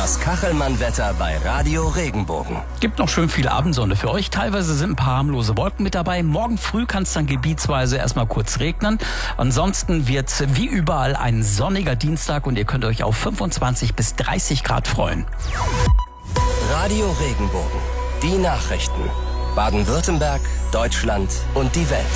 Das Kachelmann-Wetter bei Radio Regenbogen. Gibt noch schön viel Abendsonne für euch. Teilweise sind ein paar harmlose Wolken mit dabei. Morgen früh kann es dann gebietsweise erstmal kurz regnen. Ansonsten wird es wie überall ein sonniger Dienstag und ihr könnt euch auf 25 bis 30 Grad freuen. Radio Regenbogen. Die Nachrichten. Baden-Württemberg, Deutschland und die Welt.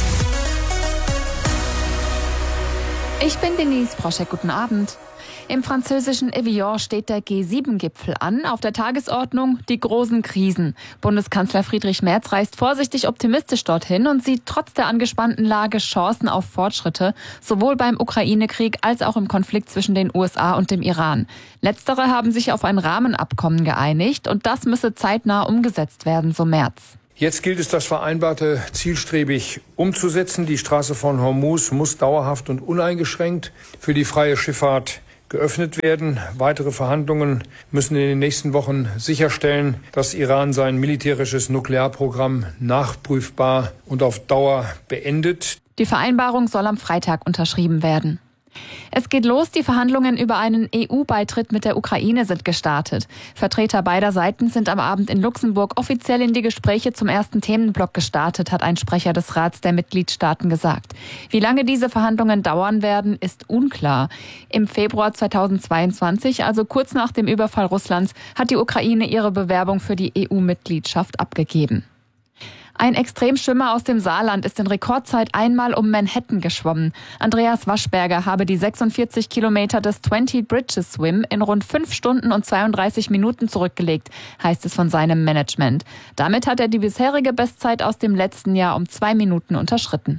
Ich bin Denise Proschek. Guten Abend. Im französischen Evian steht der G7-Gipfel an. Auf der Tagesordnung die großen Krisen. Bundeskanzler Friedrich Merz reist vorsichtig optimistisch dorthin und sieht trotz der angespannten Lage Chancen auf Fortschritte, sowohl beim Ukraine-Krieg als auch im Konflikt zwischen den USA und dem Iran. Letztere haben sich auf ein Rahmenabkommen geeinigt und das müsse zeitnah umgesetzt werden, so Merz. Jetzt gilt es, das Vereinbarte zielstrebig umzusetzen. Die Straße von Hormuz muss dauerhaft und uneingeschränkt für die freie Schifffahrt geöffnet werden. Weitere Verhandlungen müssen in den nächsten Wochen sicherstellen, dass Iran sein militärisches Nuklearprogramm nachprüfbar und auf Dauer beendet. Die Vereinbarung soll am Freitag unterschrieben werden. Es geht los, die Verhandlungen über einen EU-Beitritt mit der Ukraine sind gestartet. Vertreter beider Seiten sind am Abend in Luxemburg offiziell in die Gespräche zum ersten Themenblock gestartet, hat ein Sprecher des Rats der Mitgliedstaaten gesagt. Wie lange diese Verhandlungen dauern werden, ist unklar. Im Februar 2022, also kurz nach dem Überfall Russlands, hat die Ukraine ihre Bewerbung für die EU-Mitgliedschaft abgegeben. Ein Extremschwimmer aus dem Saarland ist in Rekordzeit einmal um Manhattan geschwommen. Andreas Waschberger habe die 46 Kilometer des 20 Bridges Swim in rund 5 Stunden und 32 Minuten zurückgelegt, heißt es von seinem Management. Damit hat er die bisherige Bestzeit aus dem letzten Jahr um 2 Minuten unterschritten.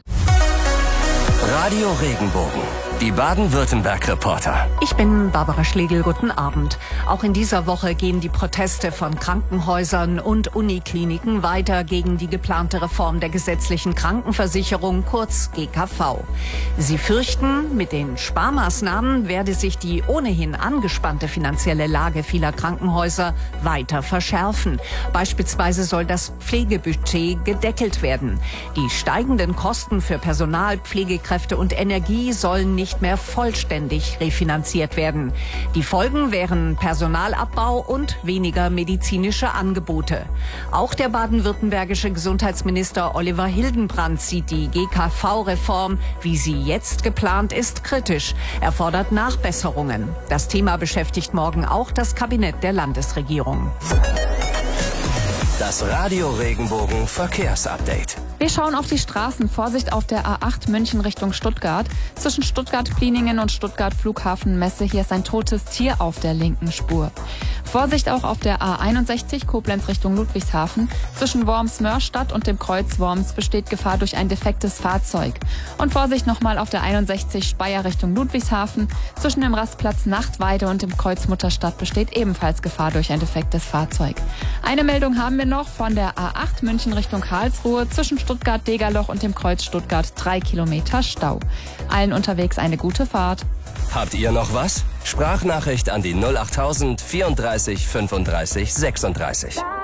Radio Regenbogen. Die Baden-Württemberg-Reporter. Ich bin Barbara Schlegel, guten Abend. Auch in dieser Woche gehen die Proteste von Krankenhäusern und Unikliniken weiter gegen die geplante Reform der gesetzlichen Krankenversicherung, kurz GKV. Sie fürchten, mit den Sparmaßnahmen werde sich die ohnehin angespannte finanzielle Lage vieler Krankenhäuser weiter verschärfen. Beispielsweise soll das Pflegebudget gedeckelt werden. Die steigenden Kosten für Personal, Pflegekräfte und Energie sollen nicht mehr vollständig refinanziert werden. Die Folgen wären Personalabbau und weniger medizinische Angebote. Auch der baden-württembergische Gesundheitsminister Oliver Hildenbrand sieht die GKV-Reform, wie sie jetzt geplant ist, kritisch. Er fordert Nachbesserungen. Das Thema beschäftigt morgen auch das Kabinett der Landesregierung. Das Radio Regenbogen Verkehrsupdate. Wir schauen auf die Straßen. Vorsicht auf der A8 München Richtung Stuttgart. Zwischen Stuttgart-Pliningen und Stuttgart-Flughafen-Messe. Hier ist ein totes Tier auf der linken Spur. Vorsicht auch auf der A61 Koblenz Richtung Ludwigshafen. Zwischen Worms-Mörstadt und dem Kreuz Worms besteht Gefahr durch ein defektes Fahrzeug. Und Vorsicht nochmal auf der 61 Speyer Richtung Ludwigshafen. Zwischen dem Rastplatz Nachtweide und dem Kreuz Mutterstadt besteht ebenfalls Gefahr durch ein defektes Fahrzeug. Eine Meldung haben wir noch von der A8 München Richtung Karlsruhe. Zwischen Stuttgart-Degerloch und dem Kreuz Stuttgart 3 Kilometer Stau. Allen unterwegs eine gute Fahrt. Habt ihr noch was? Sprachnachricht an die 08000 34 35 36.